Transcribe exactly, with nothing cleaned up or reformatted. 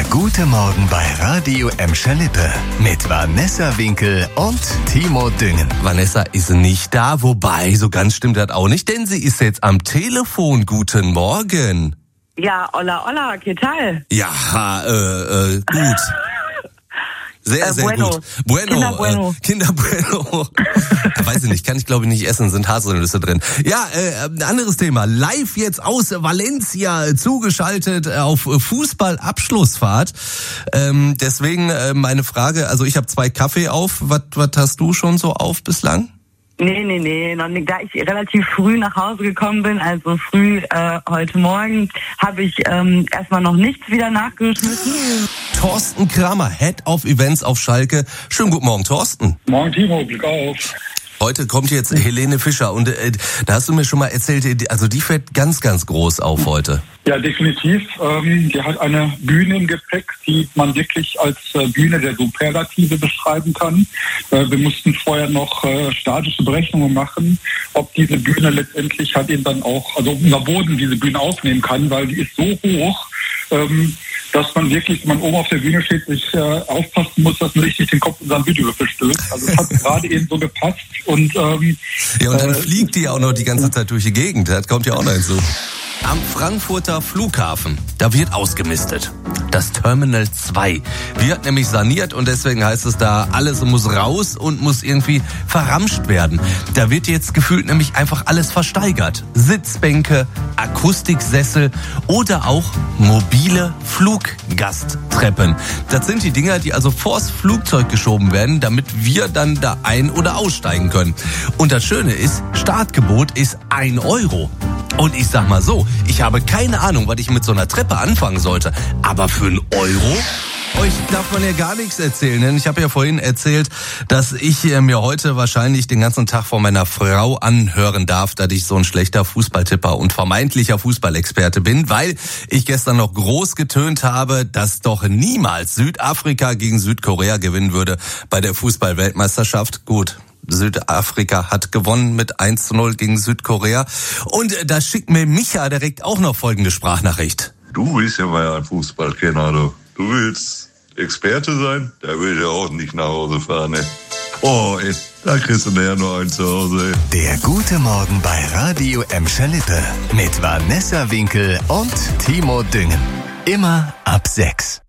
gute Morgen bei Radio Emscher Lippe mit Vanessa Winkel und Timo Düngen. Vanessa ist nicht da, wobei, so ganz stimmt das auch nicht, denn sie ist jetzt am Telefon. Guten Morgen. Ja, hola, hola, ¿qué tal? Ja, äh, äh, gut. Sehr, Äh, sehr bueno. gut. Bueno, Kinder bueno. Äh, Kinder bueno. Weiß ich nicht, kann ich glaube ich nicht essen, sind Haselnüsse drin. Ja, äh, ein anderes Thema. Live jetzt aus Valencia zugeschaltet auf Fußballabschlussfahrt. Ähm, deswegen äh, meine Frage, also ich habe zwei Kaffee auf. Was was hast du schon so auf bislang? Nee, nee, nee, noch nicht. Da ich relativ früh nach Hause gekommen bin, also früh äh, heute Morgen, habe ich ähm, erstmal noch nichts wieder nachgeschmissen. Thorsten Kramer, Head of Events auf Schalke. Schönen guten Morgen, Thorsten. Morgen, Timo, Glück auf. Heute kommt jetzt Helene Fischer und äh, da hast du mir schon mal erzählt, also die fährt ganz, ganz groß auf heute. Ja, definitiv. Ähm, die hat eine Bühne im Gepäck, die man wirklich als äh, Bühne der Superlative beschreiben kann. Äh, wir mussten vorher noch äh, statische Berechnungen machen, ob diese Bühne letztendlich halt eben dann auch, also unser Boden diese Bühne aufnehmen kann, weil die ist so hoch, ähm, dass man wirklich, wenn man oben auf der Bühne steht, sich äh, aufpassen muss, dass man richtig den Kopf in seinen Videowürfel stößt. Also es hat gerade eben so gepasst. Und, ähm, ja, und dann äh, fliegt die auch noch die ganze Zeit durch die Gegend. Das kommt ja auch noch hinzu. Am Frankfurter Flughafen, da wird ausgemistet. Das Terminal zwei wird nämlich saniert und deswegen heißt es da, alles muss raus und muss irgendwie verramscht werden. Da wird jetzt gefühlt nämlich einfach alles versteigert. Sitzbänke, Akustiksessel oder auch mobile Fluggasttreppen. Das sind die Dinger, die also vors Flugzeug geschoben werden, damit wir dann da ein- oder aussteigen können. Und das Schöne ist, Startgebot ist ein Euro. Und ich sag mal so, ich habe keine Ahnung, was ich mit so einer Treppe anfangen sollte. Aber für einen Euro? Euch darf man ja gar nichts erzählen, denn ich habe ja vorhin erzählt, dass ich mir heute wahrscheinlich den ganzen Tag von meiner Frau anhören darf, dass ich so ein schlechter Fußballtipper und vermeintlicher Fußballexperte bin, weil ich gestern noch groß getönt habe, dass doch niemals Südafrika gegen Südkorea gewinnen würde bei der Fußball-Weltmeisterschaft. Gut. Südafrika hat gewonnen mit eins zu null gegen Südkorea. Und da schickt mir Micha direkt auch noch folgende Sprachnachricht. Du bist ja mal ein Fußballkenner, du. Du willst Experte sein? Da will ich ja auch nicht nach Hause fahren, ey. Oh, ey, da kriegst du nachher nur einen zu Hause, ey. Der gute Morgen bei Radio Emscher Lippe mit Vanessa Winkel und Timo Düngen. Immer ab sechs.